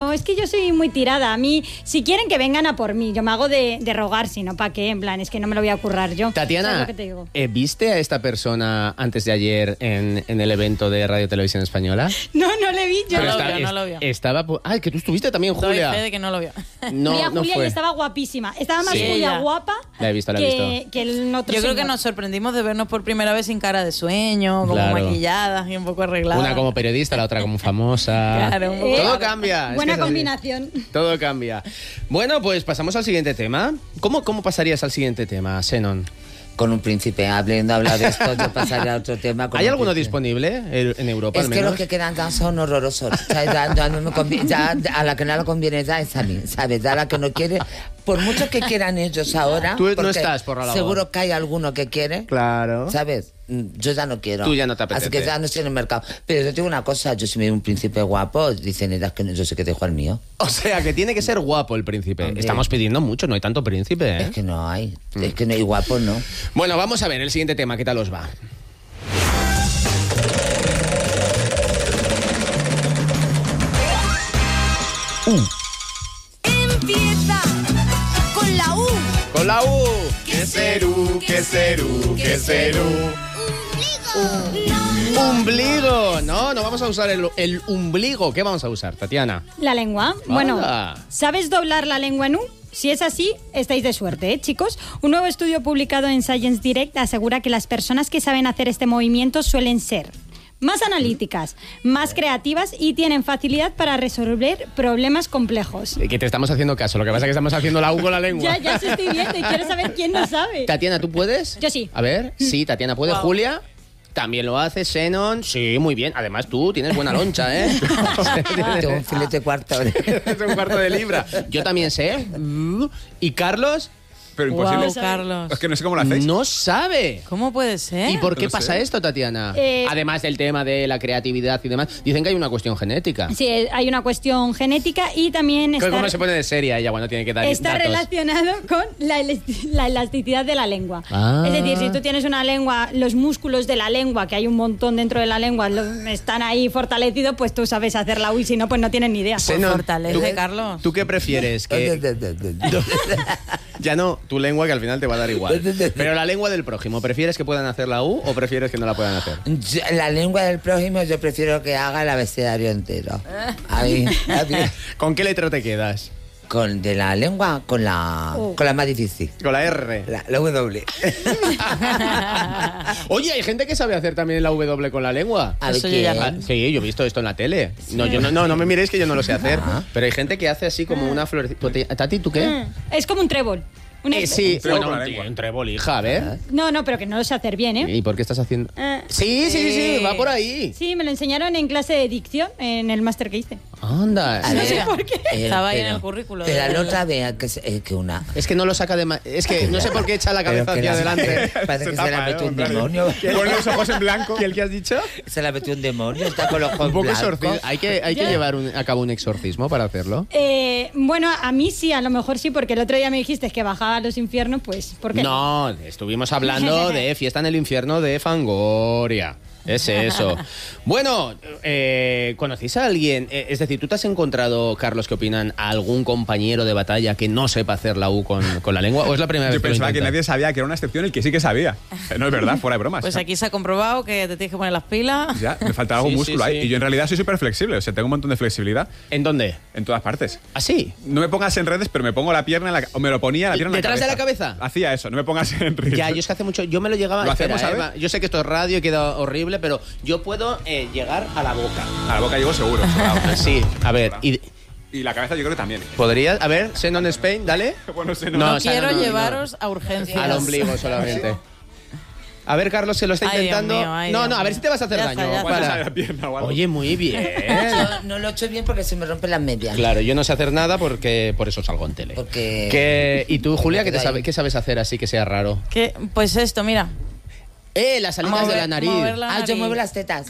no, es que yo soy muy tirada. A mí, si quieren que vengan a por mí, yo me hago de rogar, si no, ¿para qué? En plan, es que no me lo voy a currar yo. Tatiana, ¿viste a esta persona antes de ayer en el evento de Radio Televisión Española? No le vi yo. No lo vio. Estaba... Ay, que tú estuviste también, Julia. Doy fe de que no lo vio. No Julia fue. Y estaba guapísima. Estaba más Sí. Julia guapa La he visto. que el otro Yo creo que señor. nos sorprendimos de vernos por primera vez sin cara de sueño, como Claro. maquilladas y un poco arregladas. Una como periodista, la otra como famosa. Claro, un poco Todo raro. cambia. Buena es que es así. combinación. Todo cambia. Bueno, pues pasamos al siguiente tema. ¿Cómo pasarías al siguiente tema, Xenon? Con un príncipe, habiendo hablado de esto, yo pasaría a otro tema. ¿Hay alguno disponible en Europa, Es al que menos? los que quedan ya son horrorosos. O sea, ya no me ya a la que no le conviene ya es a mí, ¿sabes? Ya a la que no quiere, por mucho que quieran ellos ahora... Tú no porque estás por la labor. seguro que hay alguno que quiere. Claro. ¿Sabes? Yo ya no quiero. Tú ya no te apetece. Así que ya no estoy en el mercado. Pero yo te digo una cosa, yo si me veo un príncipe guapo, dicen ellas que no, yo sé que dejo al mío. O sea, que tiene que ser guapo el príncipe. Hombre. Estamos pidiendo mucho, no hay tanto príncipe, ¿eh? Es que no hay. Es que no hay guapo, ¿no? Bueno, vamos a ver el siguiente tema, ¿qué tal os va? Empieza con la U. Con la U. ¿Qué serú? ¿Qué serú? ¿Qué serú? Ombligo. No vamos a usar el ombligo. ¿Qué vamos a usar, Tatiana? La lengua. Bueno, Anda. ¿sabes doblar la lengua en U? Si es así, estáis de suerte, ¿eh, chicos? Un nuevo estudio publicado en Science Direct asegura que las personas que saben hacer este movimiento suelen ser más analíticas, más creativas y tienen facilidad para resolver problemas complejos. Que te estamos haciendo caso. Lo que pasa es que estamos haciendo la U con la lengua. Ya se estoy viendo y quiero saber quién no sabe. Tatiana, ¿tú puedes? Yo sí. A ver, sí, Tatiana puede. Wow. Julia, también lo hace. Xenon, sí, muy bien. Además, tú tienes buena loncha, ¿eh? Tengo un filete cuarto. Es un cuarto de libra. Yo también sé. ¿Y Carlos? Pero imposible. Wow, Carlos. Es que no sé cómo lo hacéis. No sabe. ¿Cómo puede ser? ¿Y por qué No pasa sé. esto, Tatiana? Además del tema de la creatividad y demás, dicen que hay una cuestión genética. Sí, hay una cuestión genética y también ¿Cómo se pone de seria ella cuando tiene que dar está datos? relacionado con la elasticidad de la lengua. Ah. Es decir, si tú tienes una lengua, los músculos de la lengua, que hay un montón dentro de la lengua, están ahí fortalecidos, pues tú sabes hacer la U y si no, pues no tienes ni idea. Xenon, Fortalece, Carlos. ¿tú qué prefieres? Ya no, tu lengua que al final te va a dar igual. Pero la lengua del prójimo, ¿prefieres que puedan hacer la U o prefieres que no la puedan hacer? La lengua del prójimo yo prefiero que haga el abecedario entero. Ahí, ¿Con qué letra te quedas? con de la lengua, con la más difícil. Con la R. La W. Oye, hay gente que sabe hacer también la W con la lengua. A ver Eso yo ya qué. Ah, sí, yo he visto esto en la tele. No, no me miréis que yo no lo sé hacer. Ah. Pero hay gente que hace así como una florecita. Tati, ¿tú qué? Es como un trébol. Sí, Un trébol bueno, con la lengua. un trébol, hija, a ver. No, pero que no lo sé hacer bien, ¿eh? ¿Y por qué estás haciendo? Eh, Sí, va por ahí. Sí, me lo enseñaron en clase de dicción en el máster que hice. Anda. A No ver, sé por qué. Estaba ahí en el currículo. Pero la otra vea que una. Es que no lo saca de... Es que no sé por qué echa la cabeza Pero que hacia la- adelante. Parece Se que se la tapa, metió un en plan, demonio. Con los ojos en blanco. ¿Y el que has dicho? Se la metió un demonio, está con los ojos Un poco blancos. exorcismo. Hay que llevar a cabo un exorcismo para hacerlo. Bueno, a mí sí, a lo mejor sí, porque el otro día me dijiste que bajaba a los infiernos, pues, ¿por qué? No, estuvimos hablando de Fiesta en el Infierno de Fangoria. Es eso. Bueno, ¿conocéis a alguien? Es decir, ¿tú te has encontrado, Carlos, qué opinan, a algún compañero de batalla que no sepa hacer la U con la lengua? ¿O es la primera Yo vez que lo pensaba que intenta? nadie sabía que era una excepción el que sí que sabía. No es verdad, fuera de bromas. Pues aquí se ha comprobado que te tienes que poner las pilas. Ya, me faltaba algún Sí, músculo sí, ahí. sí. Y yo en realidad soy súper flexible. O sea, tengo un montón de flexibilidad ¿En dónde? en todas partes. ¿Así? No me pongas en redes, pero me pongo la pierna en la... O me lo ponía la pierna en la ¿Detrás cabeza. de la cabeza? Hacía eso, no me pongas en redes. Ya, yo es que hace mucho... Yo me lo llegaba... ¿Lo espera, hacemos, a ver? yo sé que esto es radio y queda horrible, pero yo puedo llegar a la boca. A la boca llego seguro. sobrado. Sí, a ver, y... Y la cabeza yo creo que también. ¿Podrías? A ver, Xenon Spain, dale. Bueno, sé, No, No o sea, quiero no. llevaros a urgencias. Al ombligo solamente. A ver, Carlos, se lo está Ay, Dios intentando. mío, ay, no, Dios no, a ver mío. si te vas a hacer Ya daño. está, ya Cuando Para. sale la pierna o algo. Oye, muy bien. Yo no lo he hecho bien porque se me rompen las medias. Claro, yo no sé hacer nada porque por eso salgo en tele. Porque... ¿Y tú, Julia, Porque ahí- qué sabes hacer así que sea raro? ¿Qué? Pues esto, mira. Las salidas de la nariz. mover la Ah, yo nariz. muevo las tetas.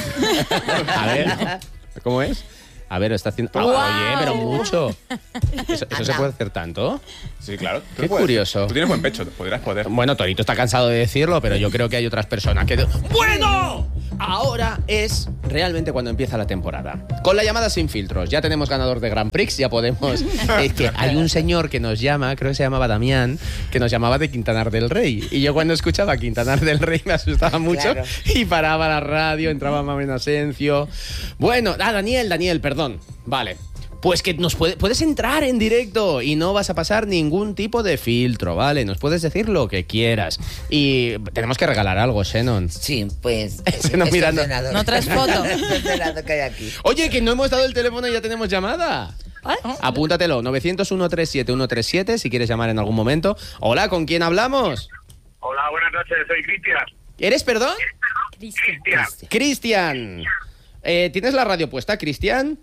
A ver, ¿cómo es? A ver, está haciendo... ¡Guau! Oye, pero mucho. ¿Eso se Anda. puede hacer tanto? Sí, claro. Qué curioso. Tú tienes buen pecho, podrías poder. Bueno, Torito está cansado de decirlo, pero yo creo que hay otras personas que... ¡Bueno! ahora es realmente cuando empieza la temporada. Con la llamada sin filtros. Ya tenemos ganador de Grand Prix, ya podemos... Es que hay un señor que nos llama, creo que se llamaba Damián, que nos llamaba de Quintanar del Rey. Y yo cuando escuchaba Quintanar del Rey me asustaba mucho, claro, y paraba la radio, entraba Mamen Asencio. Bueno, Daniel, perdón. Vale. Pues que nos puedes entrar en directo y no vas a pasar ningún tipo de filtro, ¿vale? Nos puedes decir lo que quieras. Y tenemos que regalar algo, Shannon. Sí, pues... Shannon mirando. No traes foto. Que hay aquí. Oye, que no hemos dado el teléfono y ya tenemos llamada. Apúntatelo, 901-37-137, si quieres llamar en algún momento. Hola, ¿con quién hablamos? Hola, buenas noches, soy Cristian. ¿Eres, perdón? Cristian. Cristian. ¿Tienes la radio puesta, Cristian?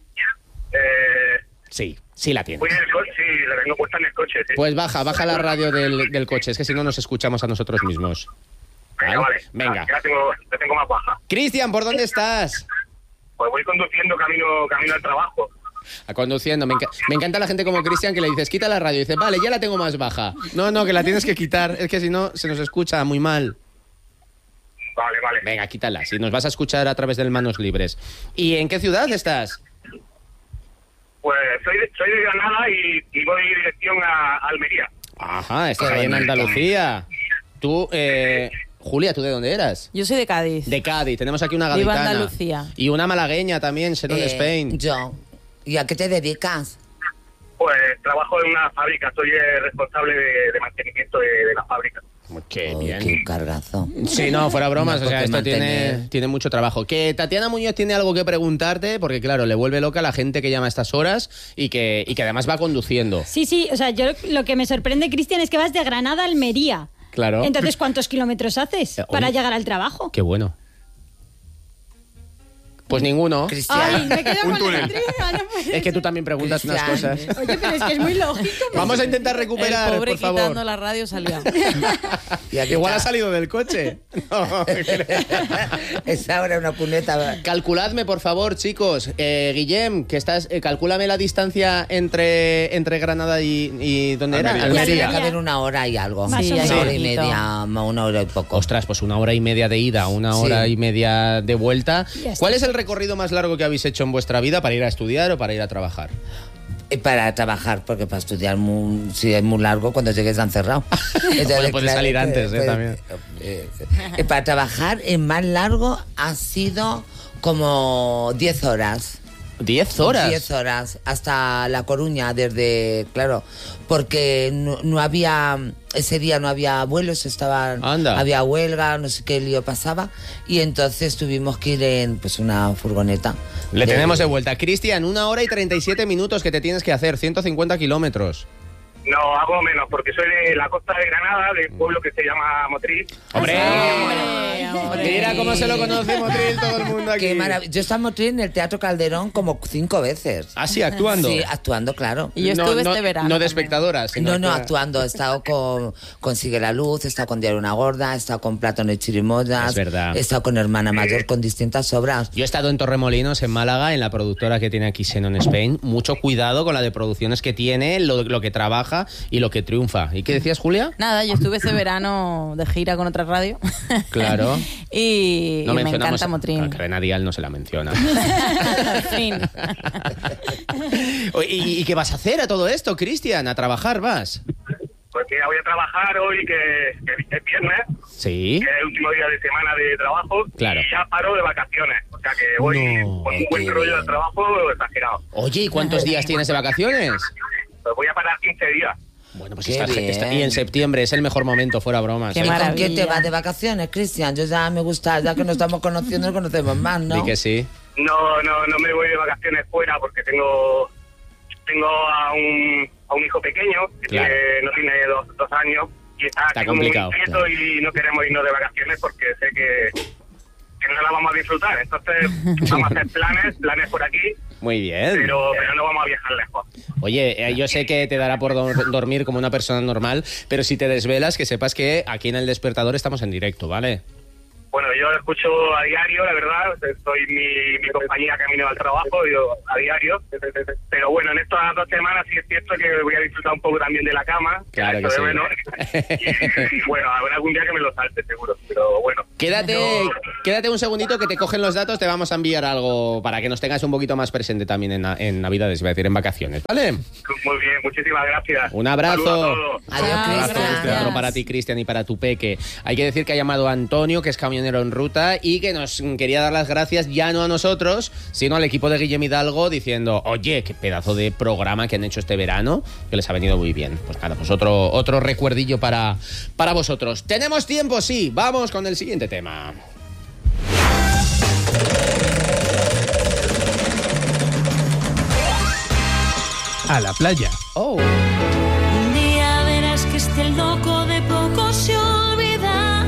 Sí la tienes. Voy en el coche, sí, la tengo puesta en el coche, sí. Pues baja la radio del coche, es que si no nos escuchamos a nosotros mismos. Vale. Venga. Ya la tengo más baja. Cristian, ¿por dónde estás? Pues voy conduciendo camino al trabajo. Conduciendo. Me encanta la gente como Cristian que le dices, quita la radio. Y dice, vale, ya la tengo más baja. No, que la tienes que quitar. Es que si no, se nos escucha muy mal. Vale. Venga, quítala. Si nos vas a escuchar a través del Manos Libres. ¿Y en qué ciudad estás? Pues soy de Granada y voy en dirección a Almería. Ajá, estás ahí en Andalucía. Tú, Julia, ¿tú de dónde eras? Yo soy de Cádiz. De Cádiz. Tenemos aquí una gaditana. Viva Andalucía. Y una malagueña también, Sharon Spain. Yo. ¿Y a qué te dedicas? Pues trabajo en una fábrica, soy el responsable de mantenimiento de la fábrica. Qué bien. Qué cargazo. Sí, no, fuera bromas, No, o sea, esto mantener... tiene mucho trabajo. Que Tatiana Muñoz tiene algo que preguntarte, porque claro, le vuelve loca a la gente que llama a estas horas y que además va conduciendo. Sí, o sea, yo lo que me sorprende, Cristian, es que vas de Granada a Almería. Claro. Entonces, ¿cuántos kilómetros haces para llegar al trabajo? Qué bueno. Pues ninguno. Cristian. Ay, me quedo con la intriga, no puede Es que tú también preguntas unas cosas. Oye, pero es que es muy lógico. Vamos a intentar recuperar, El pobre por favor. quitando la radio salió. Y aquí Igual ha está. salido del coche. No, Es ahora una puneta. calculadme, por favor, chicos. Guillem, que estás, calcúlame la distancia entre Granada y ¿dónde era? Pues tiene Almería. que haber una hora y algo. Más o Una menos. hora y Poquito. media, una hora y poco. Ostras, pues 1 hora y media de ida, 1 hora Sí. y media de vuelta. Ya está. ¿Cuál es el recorrido más largo que habéis hecho en vuestra vida para ir a estudiar o para ir a trabajar? Para trabajar, porque para estudiar si es muy largo, cuando llegues han cerrado. Entonces, Bueno, puedes salir antes, también. Para trabajar, el más largo ha sido como 10 horas. 10 horas. 10 horas, hasta La Coruña, claro, porque no había, ese día no había vuelos, Anda. había huelga, no sé qué lío pasaba, y entonces tuvimos que ir en una furgoneta. Le tenemos de vuelta. Cristian, 1 hora y 37 minutos que te tienes que hacer, 150 kilómetros. No, hago menos, porque soy de la costa de Granada, de un pueblo que se llama Motril. ¡Hombre! Hombre. Mira cómo se lo conoce Motril todo el mundo aquí. Qué maravilla. Yo estaba en el Teatro Calderón como 5 veces. Ah, sí, actuando. Sí, actuando, claro. Y yo estuve este verano. No de también. espectadora, sino No, que- actuando. He estado con Sigue la Luz, he estado con Diario Una Gorda, he estado con Platón y Chirimoyas. Es verdad. He estado con Hermana Mayor, con distintas obras. Yo he estado en Torremolinos, en Málaga, en la productora que tiene aquí Xenon Spain. Mucho cuidado con la de producciones que tiene, lo que trabaja y lo que triunfa. ¿Y qué decías, Julia? Nada, yo estuve este verano de gira con otra radio. Claro. y me mencionamos encanta Motril. a Cadena Dial no se la menciona. En fin. ¿Y qué vas a hacer a todo esto, Cristian? ¿A trabajar vas? Pues mira, voy a trabajar hoy, que es viernes, Sí. que es el último día de semana de trabajo, Claro. y ya paro de vacaciones. O sea que voy No, con un buen qué rollo bien. de trabajo exagerado. Oye, ¿y cuántos días tienes de vacaciones? Pues voy a parar 15 días. Bueno, pues Qué bien. y en septiembre es el mejor momento, fuera bromas. Qué ¿eh? ¿Y con maravilla. quién te vas de vacaciones, Cristian? Yo ya me gusta, ya que nos estamos conociendo, nos conocemos más, ¿no? Di que sí. No me voy de vacaciones fuera porque tengo a un hijo pequeño que Claro. no tiene dos años y está Está así como complicado. muy inquieto y no queremos irnos de vacaciones porque sé que no la vamos a disfrutar. Entonces vamos a hacer planes por aquí, Muy bien. pero no vamos a viajar lejos. Oye, yo sé que te dará por dormir como una persona normal, pero si te desvelas, que sepas que aquí en El Despertador estamos en directo, ¿vale? Bueno, yo lo escucho a diario, la verdad. Soy mi compañía camino al trabajo, yo a diario. Pero bueno, en estas 2 semanas sí es cierto que voy a disfrutar un poco también de la cama. Claro que sí. Y bueno, habrá algún día que me lo salte, seguro. Pero bueno. Quédate un segundito que te cogen los datos, te vamos a enviar algo para que nos tengas un poquito más presente también en Navidades, voy a decir, en vacaciones, ¿vale? Muy bien, muchísimas gracias. Un abrazo. Saludos a todos. Adiós, Cristian. Otro para ti, Cristian, y para tu peque. Hay que decir que ha llamado a Antonio, que es camionero en ruta, y que nos quería dar las gracias ya no a nosotros, sino al equipo de Guillem Hidalgo, diciendo, oye, qué pedazo de programa que han hecho este verano, que les ha venido muy bien. Pues nada, pues otro recuerdillo para vosotros. ¿Tenemos tiempo? Sí. Vamos con el siguiente tema. A la playa. Oh. Un día verás que este loco de poco se olvida.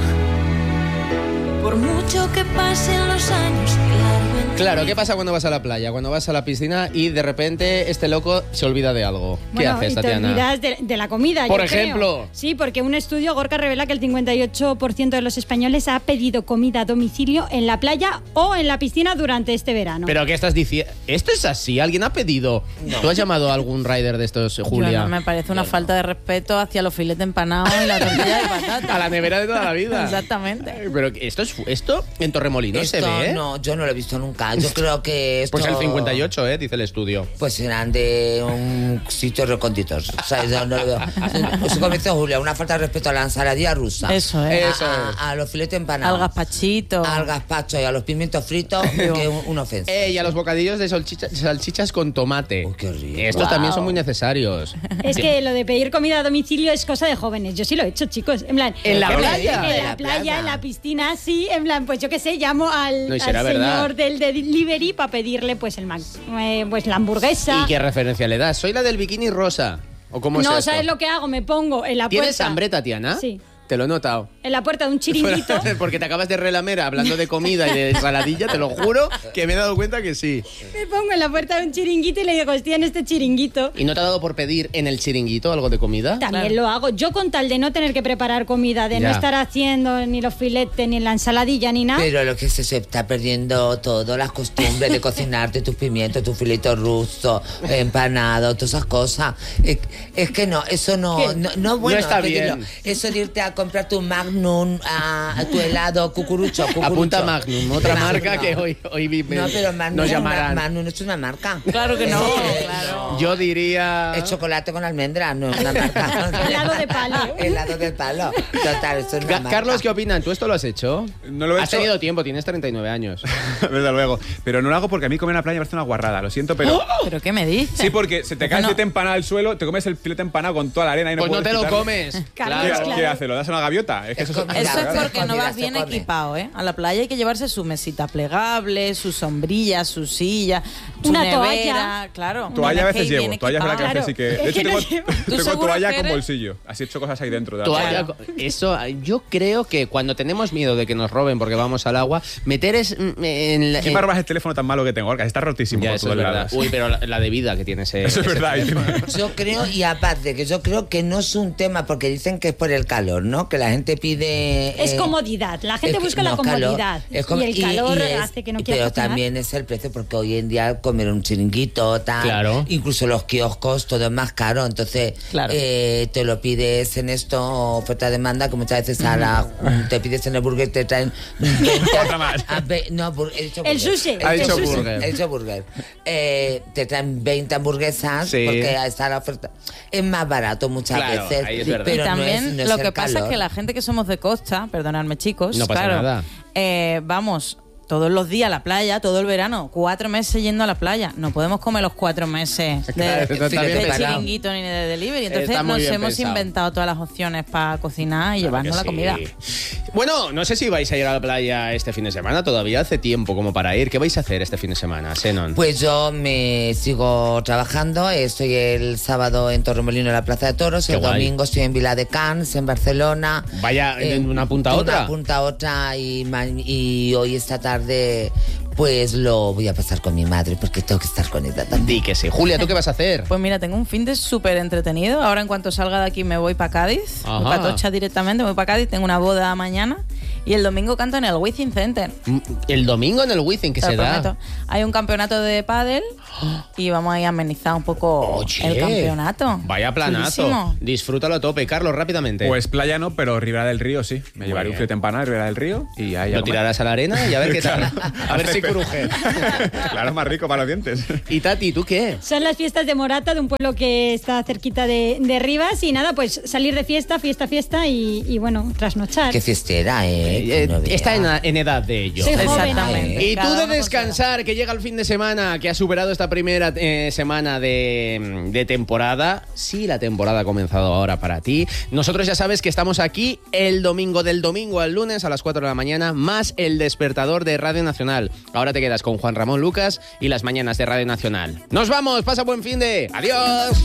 Por mucho que pasen los años. Claro, ¿qué pasa cuando vas a la playa? Cuando vas a la piscina y de repente este loco se olvida de algo. ¿Qué haces, Tatiana? Te olvidas de la comida, Por yo ejemplo. creo. Sí, porque un estudio Gorka revela que el 58% de los españoles ha pedido comida a domicilio en la playa o en la piscina durante este verano. ¿Pero qué estás diciendo? ¿Esto es así? ¿Alguien ha pedido? No. ¿Tú has llamado a algún rider de estos, Julia? Yo no, me parece una falta de respeto hacia los filetes empanados y la tortilla de patata. A la nevera de toda la vida. Exactamente. Pero esto en Torremolinos se ve, ¿eh? No, yo no lo he visto nunca. Yo creo que esto... Pues el 58, dice el estudio. Pues serán de un sitio recónditos. O sea, no lo veo. Eso como dice Julia, una falta de respeto a la ensaladilla rusa. Eso es. A los filetes empanados. Al gazpachito. Al gazpacho y a los pimientos fritos, que es una ofensa. Y a los bocadillos de salchichas con tomate. Oh, qué rico. Estos también son muy necesarios. Es que lo de pedir comida a domicilio es cosa de jóvenes. Yo sí lo he hecho, chicos. En plan, ¿En la playa? En la playa, en la piscina, sí. En plan, pues yo qué sé, llamo al verdad. señor del delivery para pedirle pues pues la hamburguesa. ¿Y qué referencia le das? ¿Soy la del bikini rosa? ¿O cómo es No, esto? ¿sabes lo que hago? Me pongo en la puerta. ¿Tienes hambre, Tatiana? Sí. Te lo he notado. En la puerta de un chiringuito. Porque te acabas de relamer hablando de comida y de ensaladilla, te lo juro que me he dado cuenta que sí. Me pongo en la puerta de un chiringuito y le digo, estoy en este chiringuito. ¿Y no te ha dado por pedir en el chiringuito algo de comida? También lo hago. Yo con tal de no tener que preparar comida, de no estar haciendo ni los filetes, ni la ensaladilla, ni nada. Pero lo que se está perdiendo todo, las costumbres de cocinarte tus pimientos, tu filito ruso, empanado, todas esas cosas. Es que no, eso no bueno. No está pedirlo. bien. Eso de irte a comprar tu Magnum, a tu helado, cucurucho. Apunta Magnum, otra Magnum, marca no. que hoy No, pero Magnum, nos llamarán. Magnum es una marca. Claro que no. Claro. Yo diría... Es chocolate con almendras, no es una marca. Helado de palo. Helado de palo. Total, eso es una marca. Carlos, ¿qué opinan? ¿Tú esto lo has hecho? No lo he Has hecho. tenido tiempo, tienes 39 años. Desde luego. Pero no lo hago porque a mí comer en la playa me parece una guarrada. Lo siento, pero... ¿Pero qué me dices? Sí, porque se te cae el filete empanado al suelo, te comes el filete empanado con toda la arena y no Pues no puedes te lo quitarlo. comes. Carlos, ¿Qué, claro. ¿Qué hace? ¿Lo das a una gaviota? Es que eso Eso es porque no vas bien equipado, ¿eh? A la playa hay que llevarse su mesita plegable, su sombrilla, su silla, su Una nevera, toalla. claro. Toalla a veces bien llevo, toalla es verdad que a veces sí que... Claro. De hecho, Es que no tengo, llevo. ¿Tú tengo seguro toalla que con eres? bolsillo. Así he hecho cosas ahí dentro. De la Toalla, playa. eso, yo creo que cuando tenemos miedo de que nos roben porque vamos al agua, meter es en la... ¿Qué me robas el teléfono tan malo que tengo? Orca, está rotísimo Ya, por eso es todos verdad. lados. Uy, pero la de vida que tiene ese... Eso es ese verdad. teléfono. Yo creo, y aparte, que yo creo que no es un tema, porque dicen que es por el calor, ¿no? Que la gente pide... Es comodidad. La gente busca la comodidad. Y el calor hace que no quiera Pero cocinar. también es el precio, porque hoy en día comer un chiringuito, tal, Claro. incluso los kioscos, todo es más caro. Entonces, Claro. te lo pides en esto, oferta-demanda, que muchas veces te pides en el burger, te traen 20, Otra más. he dicho El burger. sushi. Ha dicho El sushi. burger. He dicho burger. Te traen 20 hamburguesas, Sí. porque está la oferta. Es más barato muchas Claro, veces. ahí es verdad. Pero Y también no es lo el que pasa calor. es que la gente que somos de costa, perdonadme chicos, No pasa claro, nada. Vamos todos los días a la playa, todo el verano, 4 meses yendo a la playa. No podemos comer los 4 meses Claro, eso está bien de pensado. chiringuito ni de delivery. Entonces Está muy nos bien hemos pensado. inventado todas las opciones para cocinar y Claro llevarnos la que comida. sí. Bueno, no sé si vais a ir a la playa este fin de semana. Todavía hace tiempo como para ir. ¿Qué vais a hacer este fin de semana, Xenon? Pues yo me sigo trabajando. Estoy el sábado en Torremolinos, en la Plaza de Toros. Qué El guay. domingo estoy en Viladecans, en Barcelona. Vaya, de una punta a otra. De una punta a otra. Y hoy, esta tarde, pues lo voy a pasar con mi madre, porque tengo que estar con ella también. Di que sí. Julia, ¿tú qué vas a hacer? Pues mira, tengo un fin de súper entretenido. Ahora en cuanto salga de aquí me voy para Cádiz. Ajá. Voy para Atocha directamente, me voy para Cádiz. Tengo una boda mañana. Y el domingo canto en el Wizzing Center. El domingo en el Wizzing, ¿qué se da? Prometo. Hay un campeonato de pádel y vamos a ir a amenizar un poco el campeonato. Vaya planazo. Chulísimo. Disfrútalo a tope. Carlos, rápidamente. Pues playa no, pero Ribera del Río sí. Me llevaré un filete empanado de Ribera del Río y ahí Lo tirarás a la arena y a ver qué tal. A ver si cruje. Claro, es más rico para los dientes. Y Tati, ¿tú qué? Son las fiestas de Morata, de un pueblo que está cerquita de Rivas. Y nada, pues salir de fiesta y bueno, trasnochar. Qué fiestera, no está veas. en edad de ello. Soy joven, Exactamente. Y tú Cada de uno descansar, que llega el fin de semana, que ha superado esta primera semana de temporada. Sí, la temporada ha comenzado ahora para ti. Nosotros ya sabes que estamos aquí el domingo, del domingo al lunes a las 4 de la mañana, más el despertador de Radio Nacional. Ahora te quedas con Juan Ramón Lucas y las mañanas de Radio Nacional. ¡Nos vamos! ¡Pasa buen fin de! ¡Adiós!